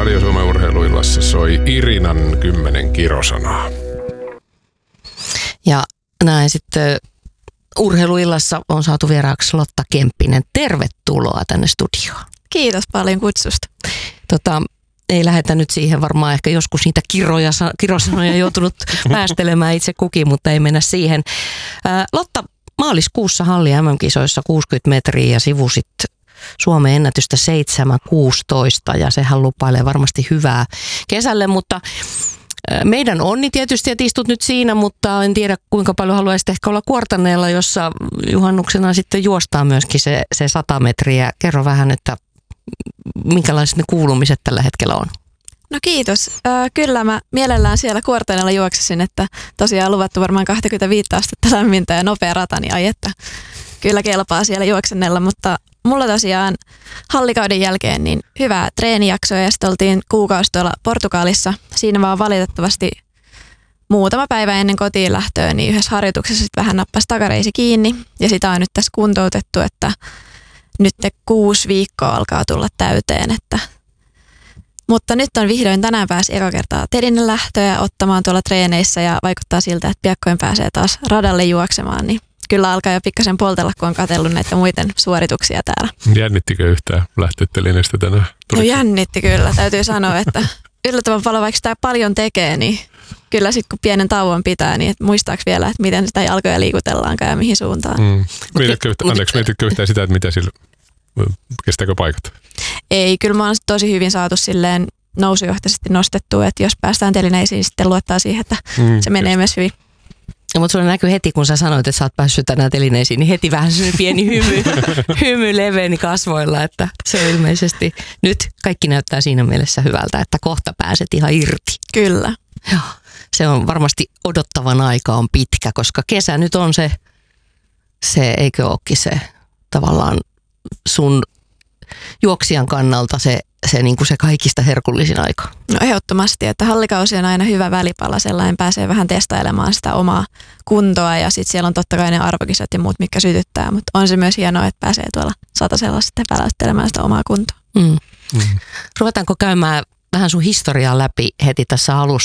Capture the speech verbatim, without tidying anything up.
Radio Suomen urheiluillassa soi Irinan kymmenen kirosanaa. Ja näin sitten urheiluillassa on saatu vieraaksi Lotta Kemppinen. Tervetuloa tänne studioon. Kiitos paljon kutsusta. Tota, ei lähdetä nyt siihen, varmaan ehkä joskus niitä kiroja, kirosanoja joutunut päästelemään itse kukin, mutta ei mennä siihen. Ää, Lotta, maaliskuussa Halli M M-kisoissa kuusikymmentä metriä ja sivusit Suomen ennätystä seitsemän kuusitoista ja sehän lupailee varmasti hyvää kesälle, mutta meidän onni tietysti, että istut nyt siinä, mutta en tiedä kuinka paljon haluaisit ehkä olla Kuortaneella, jossa juhannuksena sitten juostaan myöskin se, se sata metriä. Kerro vähän, että minkälaiset ne kuulumiset tällä hetkellä on? No kiitos. Äh, kyllä mä mielellään siellä Kuortaneella juoksesin, että tosiaan luvattu varmaan kaksikymmentäviisi astetta lämmintä ja nopea rata, niin ai että kyllä kelpaa siellä juoksennella, mutta mulla tosiaan hallikauden jälkeen niin hyvää treenijaksoa ja sitten oltiin kuukausi tuolla Portugalissa. Siinä vaan valitettavasti muutama päivä ennen kotiin lähtöä, niin yhdessä harjoituksessa sitten vähän nappasi takareisi kiinni ja sitä on nyt tässä kuntoutettu, että nyt ne kuusi viikkoa alkaa tulla täyteen, että mutta nyt on vihdoin tänään pääsi eka kertaa Tedinen lähtöä ottamaan tuolla treeneissä ja vaikuttaa siltä, että piakkoin pääsee taas radalle juoksemaan, niin kyllä alkaa jo pikkasen poltella, kun on katsellut näitä muiden suorituksia täällä. Jännittikö yhtään lähteä Telinestä tänään? No jännitti kyllä, täytyy sanoa, että yllättävän paljon, vaikka sitä paljon tekee, niin kyllä sitten kun pienen tauon pitää, niin muistaaks vielä, että miten sitä jalkoja liikutellaankaan ja mihin suuntaan. Mm. Mietitkö, yhtä, anteeksi, mietitkö yhtään sitä, että mitä sillä, kestääkö paikat? Ei, kyllä mä oon tosi hyvin saatu silleen nousujohtaisesti nostettua, että jos päästään Telineisiin, sitten luottaa siihen, että mm, se menee just myös hyvin. No, mutta sulla näkyy heti, kun sä sanoit, että sä oot päässyt tänään Telineisiin, niin heti vähän sellainen pieni hymy, hymy leveeni kasvoilla, että se on ilmeisesti nyt kaikki näyttää siinä mielessä hyvältä, että kohta pääset ihan irti. Kyllä. Joo, se on varmasti odottavan aika on pitkä, koska kesä nyt on se, se eikö ookin se tavallaan sun juoksijan kannalta se, se, niin kuin se kaikista herkullisin aika. No ehdottomasti, että hallikausi on aina hyvä välipala, sellainen pääsee vähän testailemaan sitä omaa kuntoa ja sitten siellä on totta kai ne arvokisat ja muut, mitkä sytyttää, mutta on se myös hienoa, että pääsee tuolla satasella sitten väläyttelemään sitä omaa kuntoa. Mm. Mm. Ruvetaanko käymään vähän sun historiaa läpi heti tässä alussa?